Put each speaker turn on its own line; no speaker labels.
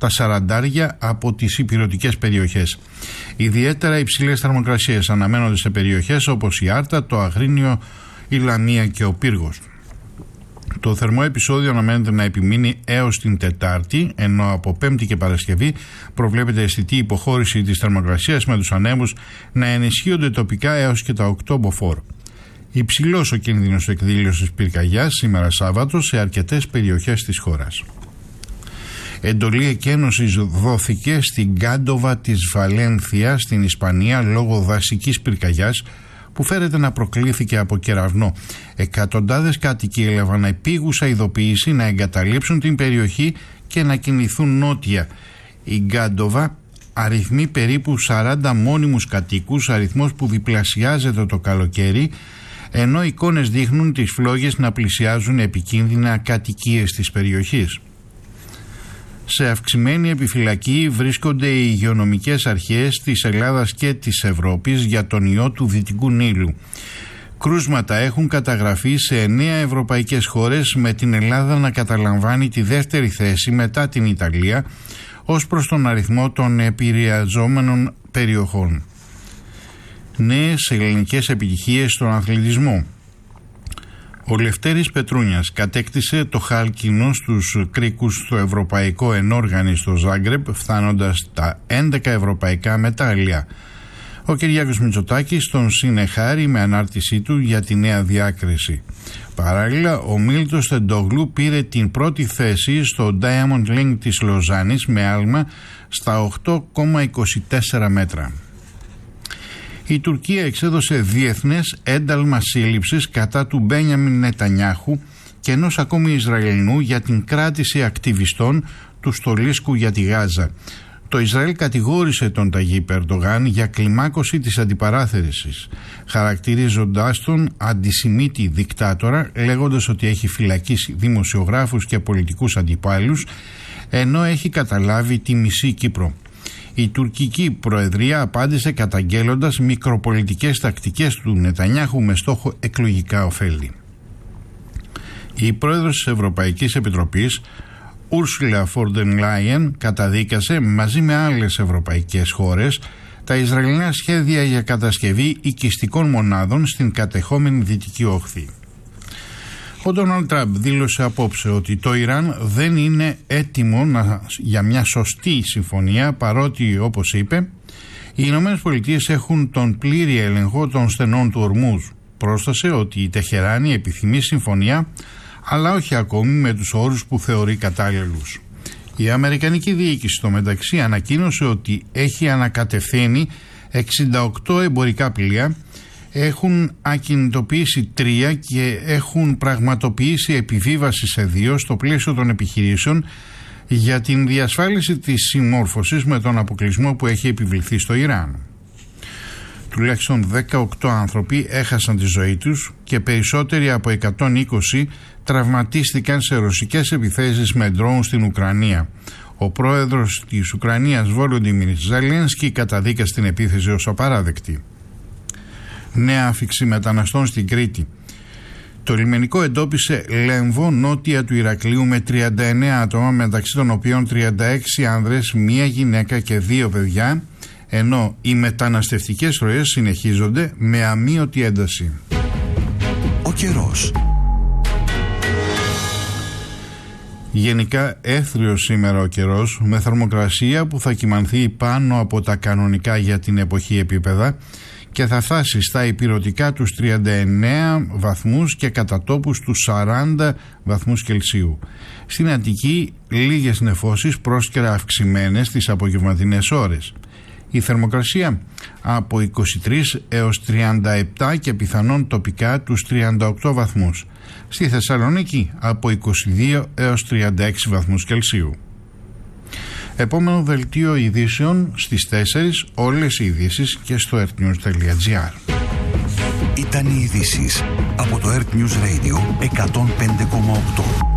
τα 40 από τις ηπειρωτικές περιοχές. Ιδιαίτερα υψηλές θερμοκρασίες αναμένονται σε περιοχές όπως η Άρτα, το Αγρίνιο, η Λαμία και ο Πύργος. Το θερμό επεισόδιο αναμένεται να επιμείνει έως την Τετάρτη, ενώ από Πέμπτη και Παρασκευή προβλέπεται αισθητή υποχώρηση της θερμοκρασίας, με τους ανέμους να ενισχύονται τοπικά έως και τα 8 μποφόρ. Υψηλός ο κίνδυνος εκδήλωσης πυρκαγιάς σήμερα Σάββατο σε αρκετές περιοχές της χώρας. Εντολή εκένωσης δόθηκε στην Γκάντοβα της Βαλένθια στην Ισπανία λόγω δασικής πυρκαγιάς που φέρεται να προκλήθηκε από κεραυνό. Εκατοντάδες κάτοικοι έλαβαν επίγουσα ειδοποίηση να εγκαταλείψουν την περιοχή και να κινηθούν νότια. Η Γκάντοβα αριθμεί περίπου 40 μόνιμους κατοίκους, αριθμός που διπλασιάζεται το καλοκαίρι, ενώ εικόνες δείχνουν τις φλόγες να πλησιάζουν επικίνδυνα κατοικίες της περιοχής. Σε αυξημένη επιφυλακή βρίσκονται οι υγειονομικές αρχές της Ελλάδας και της Ευρώπης για τον ιό του Δυτικού Νείλου. Κρούσματα έχουν καταγραφεί σε 9 ευρωπαϊκές χώρες, με την Ελλάδα να καταλαμβάνει τη δεύτερη θέση μετά την Ιταλία ως προς τον αριθμό των επηρεαζόμενων περιοχών. Νέες ελληνικές επιτυχίες στον αθλητισμό. Ο Λευτέρης Πετρούνιας κατέκτησε το χάλκινο στους κρίκους στο Ευρωπαϊκό Ενόργανη στο Ζάγκρεπ, φτάνοντας τα 11 ευρωπαϊκά μετάλλια. Ο Κυριάκος Μητσοτάκης τον συνεχάρει με ανάρτησή του για τη νέα διάκριση. Παράλληλα, ο Μίλτος Τεντόγλου πήρε την πρώτη θέση στο Diamond League της Λοζάνης με άλμα στα 8,24 μέτρα. Η Τουρκία εξέδωσε διεθνές ένταλμα σύλληψης κατά του Μπένιαμιν Νετανιάχου και ενός ακόμη Ισραηλινού για την κράτηση ακτιβιστών του στολίσκου για τη Γάζα. Το Ισραήλ κατηγόρησε τον Ταγίπ Ερντογάν για κλιμάκωση της αντιπαράθεσης, χαρακτηρίζοντάς τον αντισημίτη δικτάτορα, λέγοντας ότι έχει φυλακίσει δημοσιογράφους και πολιτικούς αντιπάλους, ενώ έχει καταλάβει τη μισή Κύπρο. Η τουρκική προεδρία απάντησε καταγγέλλοντας μικροπολιτικές τακτικές του Νετανιάχου με στόχο εκλογικά ωφέλη. Η πρόεδρος της Ευρωπαϊκής Επιτροπής, Ursula von der Leyen, καταδίκασε μαζί με άλλες ευρωπαϊκές χώρες τα Ισραηλινά σχέδια για κατασκευή οικιστικών μονάδων στην κατεχόμενη Δυτική Όχθη. Ο Ντόναλντ Τραμπ δήλωσε απόψε ότι το Ιράν δεν είναι έτοιμο για μια σωστή συμφωνία, παρότι, όπως είπε, οι ΗΠΑ έχουν τον πλήρη έλεγχο των στενών του Ορμούζ. Πρόσθεσε ότι η Τεχεράνη επιθυμεί συμφωνία, αλλά όχι ακόμη με τους όρους που θεωρεί κατάλληλους. Η Αμερικανική διοίκηση στο μεταξύ ανακοίνωσε ότι έχει ανακατευθύνει 68 εμπορικά πλοία, έχουν ακινητοποιήσει 3 και έχουν πραγματοποιήσει επιβίβαση σε 2 στο πλαίσιο των επιχειρήσεων για την διασφάλιση της συμμόρφωσης με τον αποκλεισμό που έχει επιβληθεί στο Ιράν. Τουλάχιστον 18 άνθρωποι έχασαν τη ζωή τους και περισσότεροι από 120 τραυματίστηκαν σε ρωσικές επιθέσεις με ντρόουν στην Ουκρανία. Ο πρόεδρος της Ουκρανίας, Βόλοντιμιρ Ζελένσκι, καταδίκασε την επίθεση ως απαράδεκτη. Νέα άφιξη μεταναστών στην Κρήτη. Το λιμενικό εντόπισε λέμβο νότια του Ηρακλείου με 39 άτομα, μεταξύ των οποίων 36 άνδρες, 1 γυναίκα και 2 παιδιά, ενώ οι μεταναστευτικές ροές συνεχίζονται με αμείωτη ένταση.
Ο καιρός.
Γενικά έθριος σήμερα ο καιρός, με θερμοκρασία που θα κυμανθεί πάνω από τα κανονικά για την εποχή επίπεδα και θα φτάσει στα ηπειρωτικά τους 39 βαθμούς και κατά τόπους τους 40 βαθμούς Κελσίου. Στην Αττική λίγες νεφώσεις, πρόσκαιρα αυξημένες τις απογευματινές ώρες. Η θερμοκρασία από 23 έως 37 και πιθανόν τοπικά τους 38 βαθμούς. Στη Θεσσαλονίκη από 22 έως 36 βαθμούς Κελσίου. Επόμενο δελτίο ειδήσεων στις 4, όλες οι ειδήσεις και στο earthnews.gr.
Ήταν οι ειδήσεις από το Earth News Radio 105,8.